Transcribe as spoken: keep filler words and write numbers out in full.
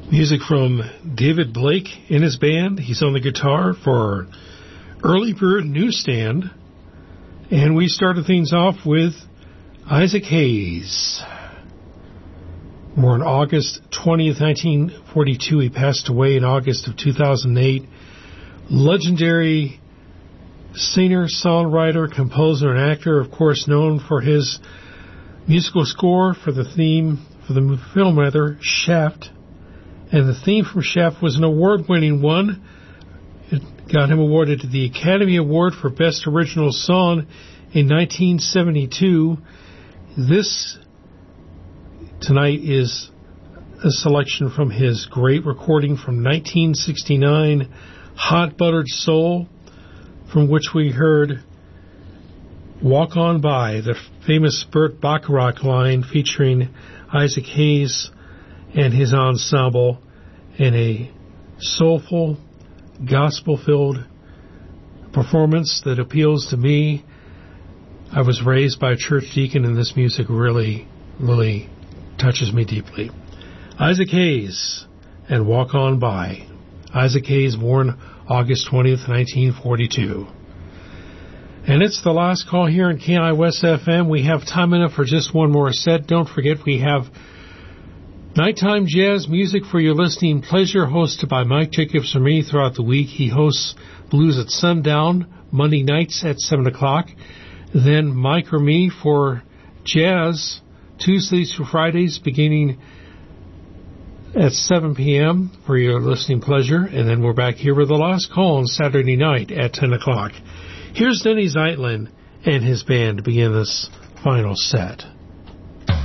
Music from David Blake and his band. He's on the guitar for Early Bird Newsstand. And we started things off with Isaac Hayes. Born August twentieth, nineteen forty-two. He passed away in August of two thousand eight. Legendary singer, songwriter, composer, and actor, of course known for his musical score for the theme, for the film rather, Shaft. And the theme from Shaft was an award-winning one. It got him awarded the Academy Award for Best Original Song in nineteen seventy-two. This tonight is a selection from his great recording from nineteen sixty-nine, Hot Buttered Soul, from which we heard Walk On By, the famous Burt Bacharach line featuring Isaac Hayes and his ensemble in a soulful, gospel-filled performance that appeals to me. I was raised by a church deacon, and this music really, really touches me deeply. Isaac Hayes and Walk On By. Isaac Hayes, born August twentieth, nineteen forty-two. And it's the last call here in K I West F M. We have time enough for just one more set. Don't forget we have nighttime jazz music for your listening pleasure, hosted by Mike Jacobs for me throughout the week. He hosts Blues at Sundown, Monday nights at seven o'clock. Then Mike or me for jazz, Tuesdays through Fridays, beginning at seven p.m. for your listening pleasure. And then we're back here with the last call on Saturday night at ten o'clock. Here's Denny Zeitlin and his band to begin this final set.